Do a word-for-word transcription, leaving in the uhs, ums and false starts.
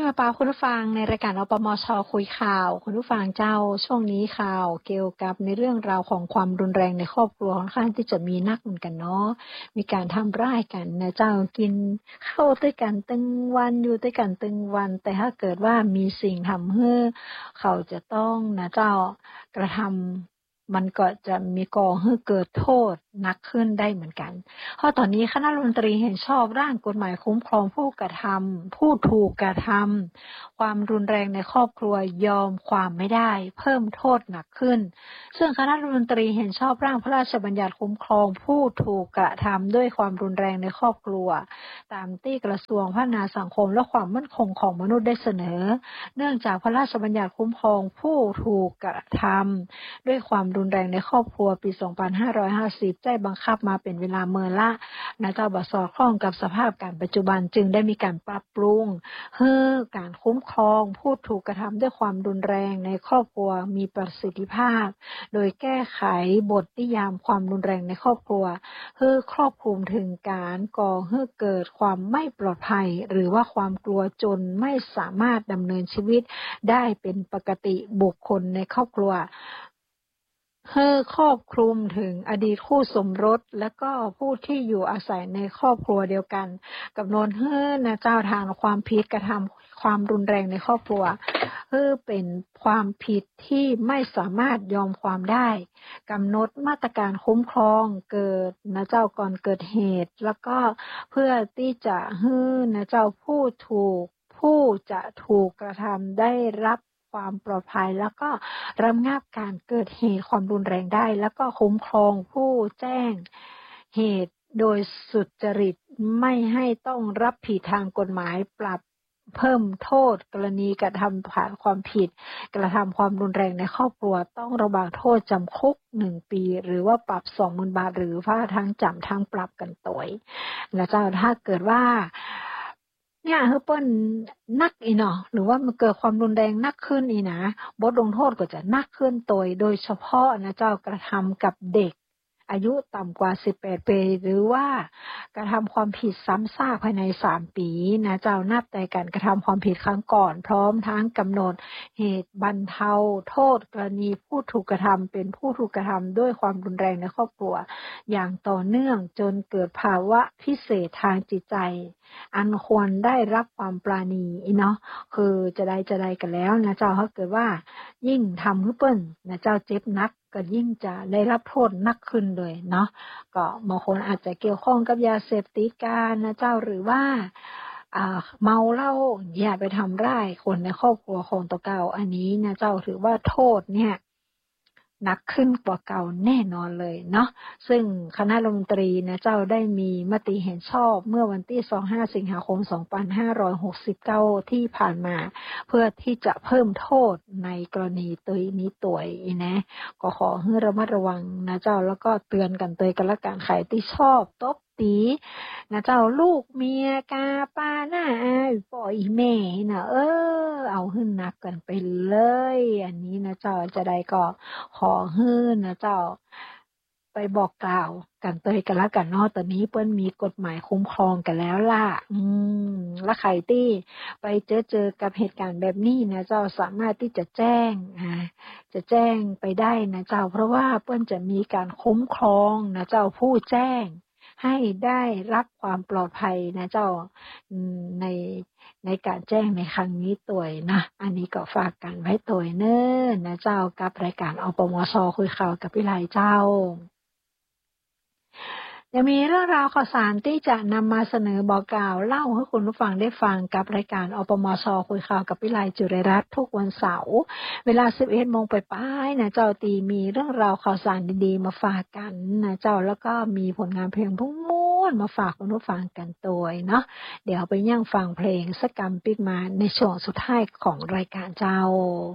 นี่มาปาคุณผู้ฟังในรายการอปมชคุยข่าวคุณผู้ฟังเจ้าช่วงนี้ข่าวเกี่ยวกับในเรื่องราวของความรุนแรงในครอบครัวค่อนข้างที่จะมีนักเหมือนกันเนาะมีการทำร้ายกันนะเจ้ากินข้าวด้วยกันตึงวันอยู่ด้วยกันตึงวันแต่ถ้าเกิดว่ามีสิ่งทำให้เขาจะต้องนะเจ้ากระทำมันก็จะมีก่อให้เกิดโทษหนักขึ้นได้เหมือนกันเพราะตอนนี้คณะรัฐมนตรีเห็นชอบร่างกฎหมายคุ้มครองผู้กระทำผู้ถูกกระทำความรุนแรงในครอบครัวยอมความไม่ได้เพิ่มโทษหนักขึ้นซึ่งคณะรัฐมนตรีเห็นชอบร่างพระราชบัญญัติคุ้มครองผู้ถูกกระทำด้วยความรุนแรงในครอบครัวตามที่กระทรวงพัฒนาสังคมและความมั่นคงของมนุษย์ได้เสนอเนื่องจากพระราชบัญญัติคุ้มครองผู้ถูกกระทำด้วยความรุนแรงในครอบครัวปีสองพันห้าร้อยห้าสิบได้บังคับมาเป็นเวลาเมื่อละนะเจ้าบ่สอดคล้องกับสภาพการปัจจุบันจึงได้มีการปรับปรุงเพื่อการคุ้มครองผู้ถูกกระทำด้วยความรุนแรงในครอบครัวมีประสิทธิภาพโดยแก้ไขบทนิยามความรุนแรงในครอบครัวเพื่อครอบคลุมถึงการก่อให้เกิดความไม่ปลอดภัยหรือว่าความกลัวจนไม่สามารถดำเนินชีวิตได้เป็นปกติบุคคลในครอบครัวเพื่อครอบคลุมถึงอดีตคู่สมรสและก็ผู้ที่อยู่อาศัยในครอบครัวเดียวกันกำหนดให้นะเจ้าทางความผิดกระทำความรุนแรงในครอบครัวเพื่อเป็นความผิดที่ไม่สามารถยอมความได้กำหนดมาตรการคุ้มครองเกิดนะเจ้าก่อนเกิดเหตุแล้วก็เพื่อที่จะให้นะเจ้าผู้ถูกผู้จะถูกกระทำได้รับความปลอดภัยแล้วก็ระงับการเกิดเหตุความรุนแรงได้แล้วก็คุ้มครองผู้แจ้งเหตุโดยสุจริตไม่ให้ต้องรับผิดทางกฎหมายปรับเพิ่มโทษกรณีกระทำผ่านความผิดกระทำความรุนแรงในครอบครัวต้องระวางโทษจำคุกหนึ่งปีหรือว่าปรับ สองหมื่น บาทหรือว่าทั้งจำทั้งปรับกันตัวและเจ้าถ้าเกิดว่าเนี่ยเฮเปิ้นนักอีเนาะหรือว่ามันเกิดความรุนแรงนักขึ้นอีนะบทลงโทษก็จะนักขึ้นโดยโดยเฉพาะนะเจ้ากระทำกับเด็กอายุต่ำกว่าสิบแปดปีหรือว่ากระทำความผิดซ้ำซากภายในสามปีนะเจ้านับแต่การกระทำความผิดครั้งก่อนพร้อมทั้งกำหนดเหตุบรรเทาโทษกรณีผู้ถูกกระทำเป็นผู้ถูกกระทำด้วยความรุนแรงในครอบครัวอย่างต่อเนื่องจนเกิดภาวะพิเศษทางจิตใจอันควรได้รับความปราณีเนาะคือจะได้จะได้กันแล้วนะเจ้าถ้าเกิดว่ายิ่งทำให้เปิ้นนะเจ้าเจ็บนักก็ยิ่งจะได้รับโทษนักขึ้นเลยเนาะก็บางคนอาจจะเกี่ยวข้องกับยาเสพติดกันนะเจ้าหรือว่าอ่าเมาเหล้าอย่าไปทำร้ายคนในครอบครัวของตัวเก่าอันนี้นะเจ้าถือว่าโทษเนี่ยหนักขึ้นกว่าเก่าแน่นอนเลยเนาะซึ่งคณะรัฐมนตรีนะเจ้าได้มีมติเห็นชอบเมื่อวันที่ยี่สิบห้าสิงหาคมสองพันห้าร้อยหกสิบเก้าที่ผ่านมาเพื่อที่จะเพิ่มโทษในกรณีตัวนี้ตัวอีนะก็ขอให้ระมัดระวังนะเจ้าแล้วก็เตือนกันเตยกันละกันใครที่ชอบตบตีนะเจ้าลูกเมียกาป้าหน้าอายปล่อยแม่นะเออเอาขึ้นหนักกันไปเลยอันนี้นะเจ้าจะได้ก็ขอให้นะเจ้าไปบอกกล่าวกันเตยกันละกันเนาะตอนนี้เปิ้นมีกฎหมายคุ้มครองกันแล้วล่ะอืมแล้วใครที่ไปเจอเจอกับเหตุการณ์แบบนี้นะเจ้าสามารถที่จะแจ้งอ่าจะแจ้งไปได้นะเจ้าเพราะว่าเปิ้นจะมีการคุ้มครองนะเจ้าผู้แจ้งให้ได้รับความปลอดภัยนะเจ้าในในการแจ้งในครั้งนี้ตัวนะอันนี้ก็ฝากกันไว้ตัวเน้อนะเจ้ากับรายการอปมชคุยข่าวกับวิไลเจ้ายังมีเรื่องราวข่าวสารที่จะนำมาเสนอบอกกล่าวเล่าให้คุณผู้ฟังได้ฟังกับรายการอปมชคุยข่าวกับวิไลจุเรรัตน์ทุกวันเสาร์เวลา สิบเอ็ดโมงไปป้ายนะเจ้าตีมีเรื่องราวข่าวสารดีๆมาฝากกันนะเจ้าแล้วก็มีผลงานเพลงพุ่งม้วนมาฝากคุณผู้ฟังกันตัวเนาะเดี๋ยวไปย่างฟังเพลงสักกำปิกมาในช่วงสุดท้ายของรายการเจ้า